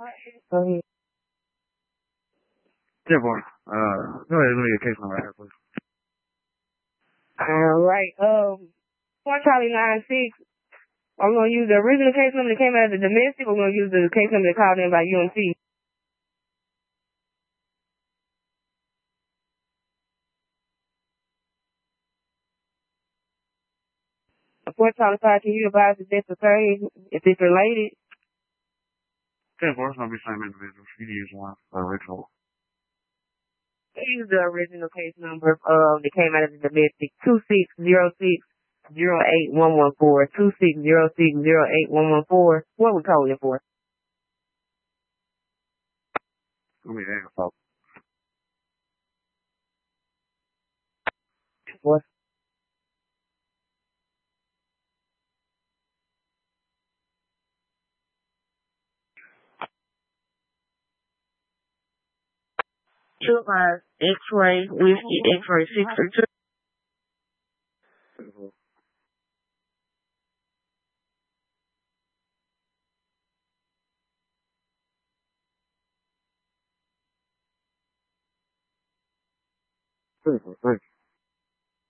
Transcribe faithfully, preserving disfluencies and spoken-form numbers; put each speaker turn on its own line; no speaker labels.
Go ahead.
Yeah, boy. Uh, go ahead. Let me get a case number here, please.
All right. Um, one Charlie nine six. I'm gonna use the original case number that came out of the domestic. We're gonna use the case number that called in by U M C. Four Charlie five. Can you advise if this occurred? If it's related?
Yeah, boy. It's gonna be the same individual. You can use one. The original.
Use the original case number uh, that came out of the domestic two six zero six zero eight one one four two six zero six zero eight one one four. What we calling it for?
Let me ask about.
What? Two five X-ray whiskey X-ray six three two.
Mm-hmm. Thank you.